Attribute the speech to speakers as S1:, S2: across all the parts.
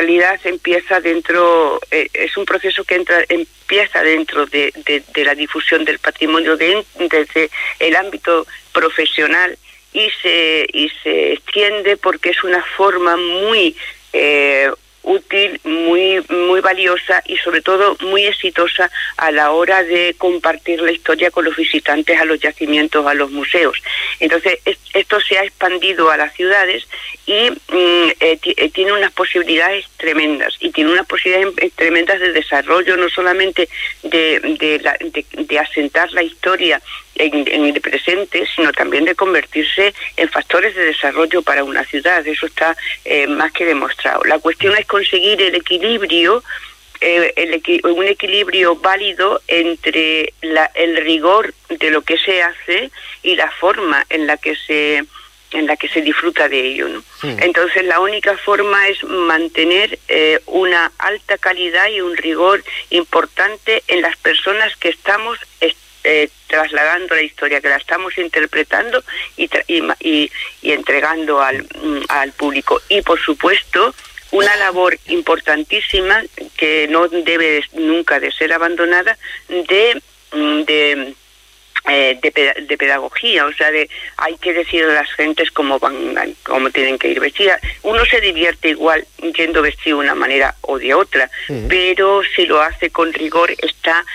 S1: realidad empieza dentro, es un proceso que empieza dentro de la difusión del patrimonio desde el ámbito profesional y se extiende porque es una forma muy útil, muy valiosa y sobre todo muy exitosa a la hora de compartir la historia con los visitantes a los yacimientos, a los museos. Entonces esto se ha expandido a las ciudades y tiene unas posibilidades tremendas, y tiene unas posibilidades tremendas de desarrollo, no solamente de asentar la historia en el presente, sino también de convertirse en factores de desarrollo para una ciudad. Eso está más que demostrado. La cuestión es conseguir el equilibrio, un equilibrio válido entre el rigor de lo que se hace y la forma en la que se disfruta de ello, ¿no? Entonces la única forma es mantener una alta calidad y un rigor importante en las personas que estamos trasladando la historia, que la estamos interpretando y entregando al público. Y por supuesto una labor importantísima que no debe nunca de ser abandonada de pedagogía, o sea, hay que decir a las gentes cómo tienen que ir vestidas. Uno se divierte igual yendo vestido de una manera o de otra, pero si lo hace con rigor está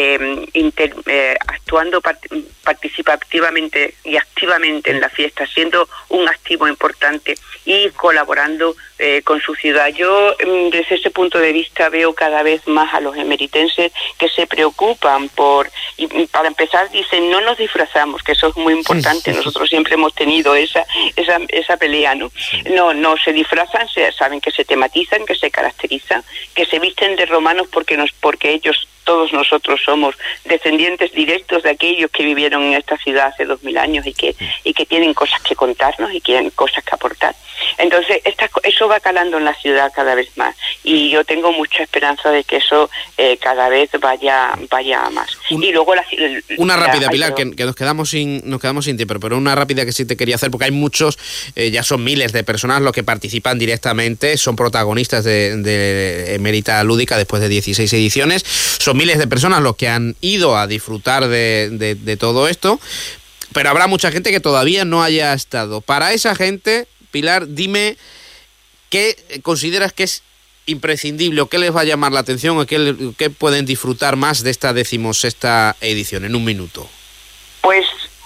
S1: actuando participativamente y activamente en la fiesta, siendo un activo importante y colaborando con su ciudad. Yo desde ese punto de vista veo cada vez más a los emeritenses que se preocupan y para empezar dicen no nos disfrazamos, que eso es muy importante. Nosotros siempre hemos tenido esa pelea, ¿no? No se disfrazan, saben que se tematizan, que se caracterizan, que se visten de romanos porque ellos, todos nosotros somos descendientes directos de aquellos que vivieron en esta ciudad hace 2000 años y que tienen cosas que contarnos y tienen cosas que aportar. Entonces eso va calando en la ciudad cada vez más y yo tengo mucha esperanza de que eso cada vez vaya a más. Y luego
S2: una rápida, Pilar, que nos quedamos sin tiempo, pero una rápida que sí te quería hacer, porque hay muchos, ya son miles de personas los que participan directamente, son protagonistas de Emérita Lúdica después de 16 ediciones, son miles de personas los que han ido a disfrutar de todo esto, pero habrá mucha gente que todavía no haya estado. Para esa gente, Pilar, dime qué consideras que es imprescindible o qué les va a llamar la atención o qué pueden disfrutar más de esta 16ª edición, en un minuto. Pues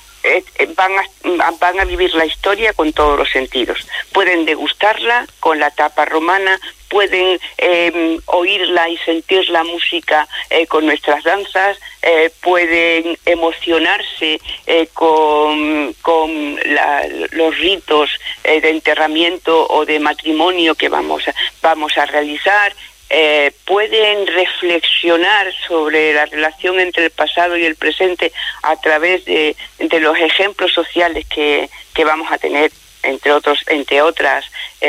S1: van a vivir la historia con todos los sentidos. Pueden degustarla con la tapa romana, pueden oírla y sentir la música con nuestras danzas, pueden emocionarse con los ritos de enterramiento o de matrimonio que vamos a realizar. Pueden reflexionar sobre la relación entre el pasado y el presente a través de los ejemplos sociales que vamos a tener, entre otras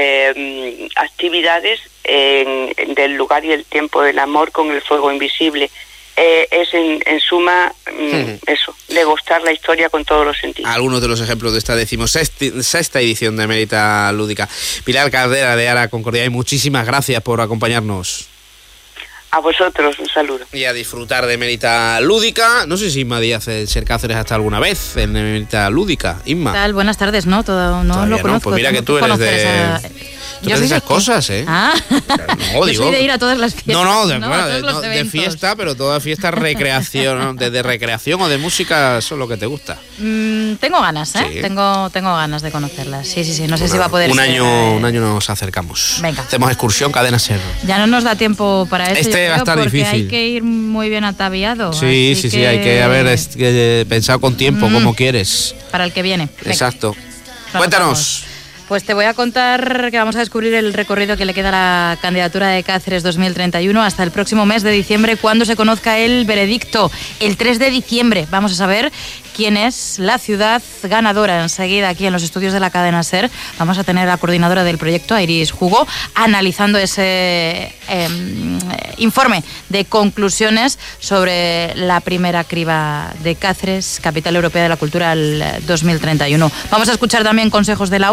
S1: actividades del lugar y el tiempo del amor con el fuego invisible. Es en suma eso, degustar la historia con todos los sentidos.
S2: Algunos de los ejemplos de esta 16ª edición de Emérita Lúdica. Pilar Caldera de Ara Concordia, y muchísimas gracias por acompañarnos.
S1: A vosotros, un saludo.
S2: Y a disfrutar de Emérita Lúdica. No sé si Inma Díaz Ser Cáceres hasta alguna vez en Emérita Lúdica. Inma.
S3: ¿Qué tal? Buenas tardes, ¿no? No lo conozco.
S2: Pues mira que tú eres de... Tú eres de esas cosas, ¿eh?
S3: Ah,
S2: no,
S3: yo soy de ir a todas las fiestas.
S2: De fiesta, pero toda fiesta recreación, ¿no? De recreación o de música, eso es lo que te gusta.
S3: Tengo ganas, ¿eh? Sí. Tengo ganas de conocerlas. Sí. No sé si va a poder ser.
S2: Un año nos acercamos.
S3: Venga.
S2: Hacemos excursión Cadena Ser.
S3: Ya no nos da tiempo para eso.
S2: Va a estar
S3: porque
S2: difícil.
S3: Hay que ir muy bien ataviado.
S2: Sí, hay que haber pensado con tiempo cómo quieres.
S3: Para el que viene. Venga.
S2: Exacto. Cuéntanos.
S3: Pues te voy a contar que vamos a descubrir el recorrido que le queda a la candidatura de Cáceres 2031 hasta el próximo mes de diciembre, cuando se conozca el veredicto. El 3 de diciembre vamos a saber quién es la ciudad ganadora. Enseguida, aquí en los estudios de la cadena SER, vamos a tener a la coordinadora del proyecto, Iris Hugo, analizando ese informe de conclusiones sobre la primera criba de Cáceres, capital europea de la cultura, al 2031. Vamos a escuchar también consejos de la UCE,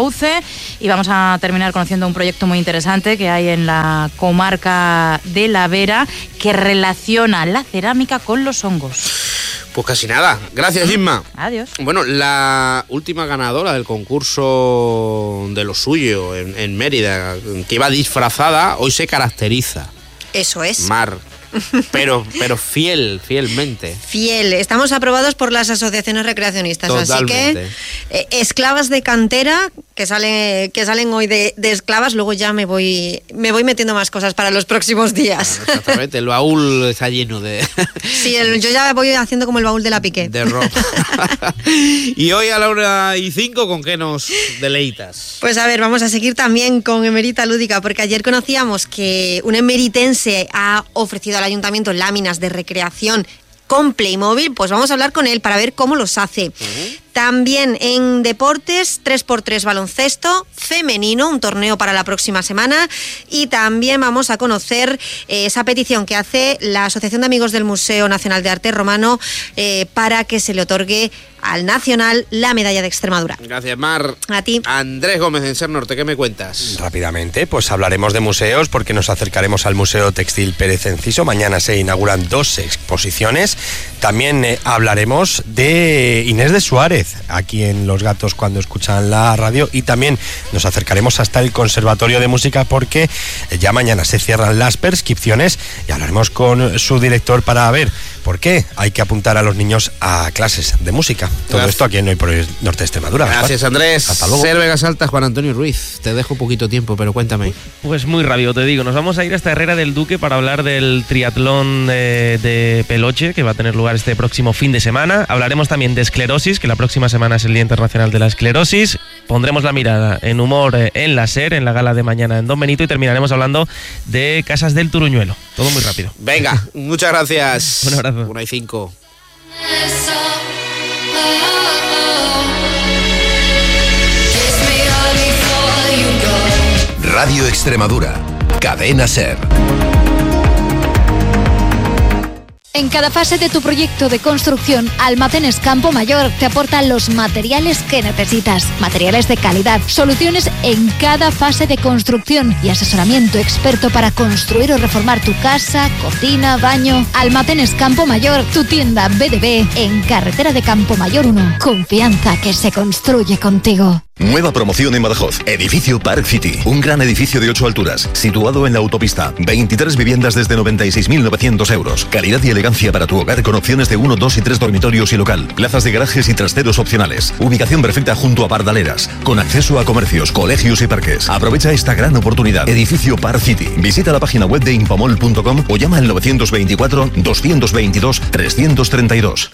S3: y vamos a terminar conociendo un proyecto muy interesante que hay en la comarca de La Vera que relaciona la cerámica con los hongos.
S2: Pues casi nada. Gracias, Isma.
S3: Adiós.
S2: Bueno, la última ganadora del concurso de lo suyo en Mérida, que iba disfrazada, hoy se caracteriza.
S4: Eso es.
S2: Mar. Pero fielmente.
S4: Fiel. Estamos aprobados por las asociaciones recreacionistas.
S2: Totalmente.
S4: Así que esclavas de cantera que salen hoy de esclavas, luego ya me voy metiendo más cosas para los próximos días.
S2: Bueno, exactamente, el baúl está lleno de...
S4: Sí, yo ya voy haciendo como el baúl de la Piqué.
S2: De ropa. Y hoy a la 1:05, ¿con qué nos deleitas?
S4: Pues a ver, vamos a seguir también con Emerita Lúdica, porque ayer conocíamos que un emeritense ha ofrecido al ayuntamiento láminas de recreación con Playmobil. Pues vamos a hablar con él para ver cómo los hace. También en deportes, 3x3 baloncesto femenino, un torneo para la próxima semana. Y también vamos a conocer esa petición que hace la Asociación de Amigos del Museo Nacional de Arte Romano para que se le otorgue al Nacional la medalla de Extremadura.
S2: Gracias, Mar.
S4: A ti.
S2: Andrés Gómez, en Ser Norte, ¿qué me cuentas?
S5: Rápidamente, pues hablaremos de museos porque nos acercaremos al Museo Textil Pérez Enciso. Mañana se inauguran 2 exposiciones. También hablaremos de Inés de Suárez, aquí en Los Gatos cuando escuchan la radio, y también nos acercaremos hasta el Conservatorio de Música porque ya mañana se cierran las prescripciones y hablaremos con su director para ver por qué hay que apuntar a los niños a clases de música. Todo esto aquí en Hoy por Hoy Norte de Extremadura.
S2: Gracias, Andrés.
S5: Hasta luego.
S2: Ser Vega Salta, Juan Antonio Ruiz. Te dejo poquito tiempo, pero cuéntame.
S6: Pues muy rápido, te digo. Nos vamos a ir hasta Herrera del Duque para hablar del triatlón de Peloche, que va a tener lugar este próximo fin de semana. Hablaremos también de esclerosis, que la próxima semana es el Día Internacional de la Esclerosis. Pondremos la mirada en humor en la SER, en la gala de mañana en Don Benito, y terminaremos hablando de Casas del Turuñuelo. Todo muy rápido.
S2: Venga, muchas gracias.
S6: Un abrazo.
S2: 1:05.
S7: Radio Extremadura, Cadena SER.
S8: En cada fase de tu proyecto de construcción, Almacenes Campo Mayor te aporta los materiales que necesitas. Materiales de calidad, soluciones en cada fase de construcción y asesoramiento experto para construir o reformar tu casa, cocina, baño. Almacenes Campo Mayor, tu tienda BDB en Carretera de Campo Mayor 1. Confianza que se construye contigo.
S7: Nueva promoción en Badajoz. Edificio Park City. Un gran edificio de 8 alturas, situado en la autopista. 23 viviendas desde 96.900 euros. Calidad y elegancia para tu hogar con opciones de 1, 2 y 3 dormitorios y local. Plazas de garajes y trasteros opcionales. Ubicación perfecta junto a Pardaleras, con acceso a comercios, colegios y parques. Aprovecha esta gran oportunidad. Edificio Park City. Visita la página web de infomol.com o llama al 924-222-332.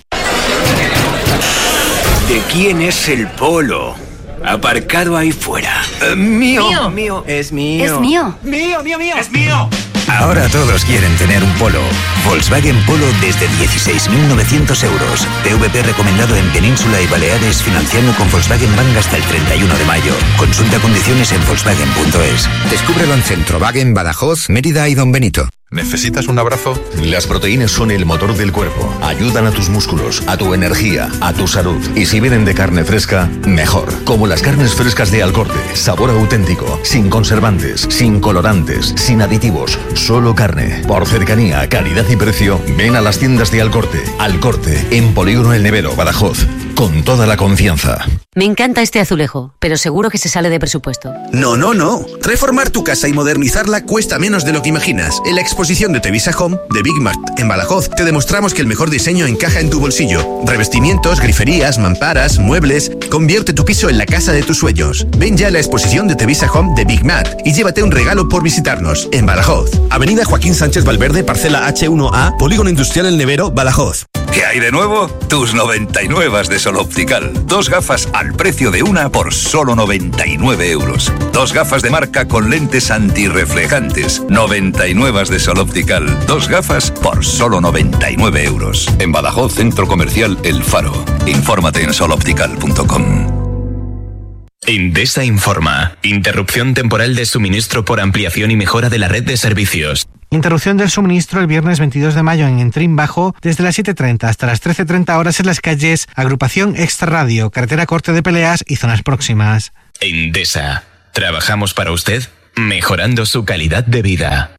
S9: ¿De quién es el polo? Aparcado ahí fuera.
S10: Mío.
S8: Es mío.
S10: Mío.
S9: ¡Es mío! Ahora todos quieren tener un Polo. Volkswagen Polo desde 16.900 euros. PVP recomendado en Península y Baleares, financiando con Volkswagen Bank hasta el 31 de mayo. Consulta condiciones en Volkswagen.es.
S7: Descúbrelo en Centrowagen, Badajoz, Mérida y Don Benito.
S11: ¿Necesitas un abrazo?
S7: Las proteínas son el motor del cuerpo. Ayudan a tus músculos, a tu energía, a tu salud. Y si vienen de carne fresca, mejor. Como las carnes frescas de Alcorte. Sabor auténtico, sin conservantes, sin colorantes, sin aditivos. Solo carne. Por cercanía, calidad y precio, ven a las tiendas de Alcorte. Alcorte, en Polígono El Nevero, Badajoz. Con toda la confianza.
S12: Me encanta este azulejo, pero seguro que se sale de presupuesto.
S9: No. Reformar tu casa y modernizarla cuesta menos de lo que imaginas. En la exposición de Tevisa Home de Big Mart en Badajoz te demostramos que el mejor diseño encaja en tu bolsillo. Revestimientos, griferías, mamparas, muebles. Convierte tu piso en la casa de tus sueños. Ven ya a la exposición de Tevisa Home de Big Mart y llévate un regalo por visitarnos en Badajoz. Avenida Joaquín Sánchez Valverde, parcela H1A, Polígono Industrial El Nevero, Badajoz.
S13: ¿Qué hay de nuevo? Tus 99 de Sol Optical. 2 gafas al precio de una por solo 99 euros. 2 gafas de marca con lentes antirreflejantes. 99 de Sol Optical. 2 gafas por solo 99 euros. En Badajoz, Centro Comercial El Faro. Infórmate en soloptical.com.
S14: Endesa informa. Interrupción temporal de suministro por ampliación y mejora de la red de servicios.
S15: Interrupción del suministro el viernes 22 de mayo en Entrín Bajo desde las 7:30 hasta las 13:30 horas en las calles Agrupación Extra Radio, Carretera Corte de Peleas y zonas próximas.
S14: Endesa. Trabajamos para usted, mejorando su calidad de vida.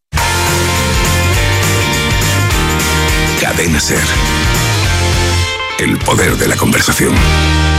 S13: Cadena SER. El poder de la conversación.